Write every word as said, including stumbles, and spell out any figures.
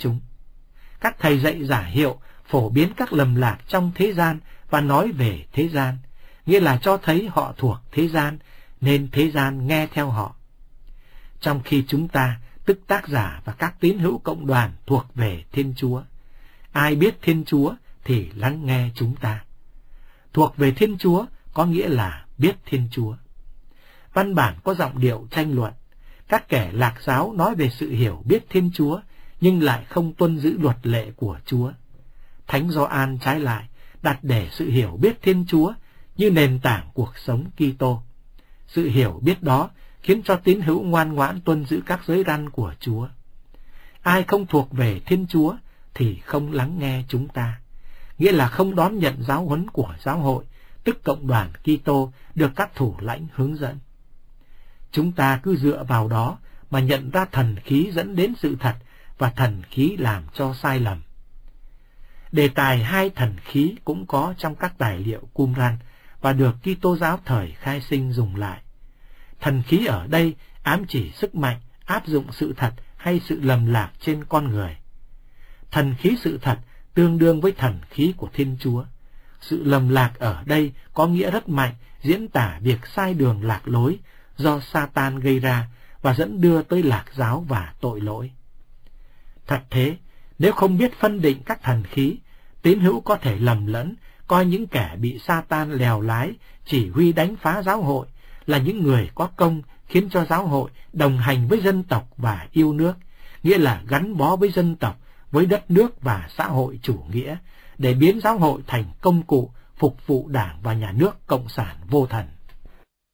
chúng. Các thầy dạy giả hiệu phổ biến các lầm lạc trong thế gian và nói về thế gian, nghĩa là cho thấy họ thuộc thế gian, nên thế gian nghe theo họ. Trong khi chúng ta, tức tác giả và các tín hữu cộng đoàn thuộc về Thiên Chúa, ai biết Thiên Chúa thì lắng nghe chúng ta. Thuộc về Thiên Chúa có nghĩa là biết Thiên Chúa. Văn bản có giọng điệu tranh luận. Các kẻ lạc giáo nói về sự hiểu biết Thiên Chúa, nhưng lại không tuân giữ luật lệ của Chúa. Thánh Gioan trái lại, đặt để sự hiểu biết Thiên Chúa như nền tảng cuộc sống Kitô. Sự hiểu biết đó khiến cho tín hữu ngoan ngoãn tuân giữ các giới răn của Chúa. Ai không thuộc về Thiên Chúa thì không lắng nghe chúng ta, nghĩa là không đón nhận giáo huấn của giáo hội, tức cộng đoàn Kitô được các thủ lãnh hướng dẫn. Chúng ta cứ dựa vào đó mà nhận ra thần khí dẫn đến sự thật và thần khí làm cho sai lầm. Đề tài hai thần khí cũng có trong các tài liệu Qumran và được Kitô giáo thời khai sinh dùng lại. Thần khí ở đây ám chỉ sức mạnh áp dụng sự thật hay sự lầm lạc trên con người. Thần khí sự thật tương đương với thần khí của Thiên Chúa. Sự lầm lạc ở đây có nghĩa rất mạnh, diễn tả việc sai đường lạc lối do Satan gây ra và dẫn đưa tới lạc giáo và tội lỗi. Thật thế, nếu không biết phân định các thần khí, tín hữu có thể lầm lẫn, coi những kẻ bị Satan lèo lái, chỉ huy đánh phá giáo hội là những người có công khiến cho giáo hội đồng hành với dân tộc và yêu nước, nghĩa là gắn bó với dân tộc, với đất nước và xã hội chủ nghĩa, để biến giáo hội thành công cụ phục vụ Đảng và Nhà nước Cộng sản vô thần.